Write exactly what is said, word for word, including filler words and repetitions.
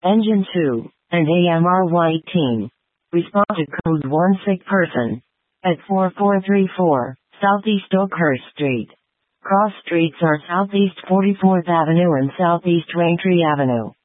Engine two, and A M R White Team. Respond to code one sick person. At four four three four, Southeast Oakhurst Street. Cross streets are Southeast forty-fourth Avenue and Southeast Raintree Avenue.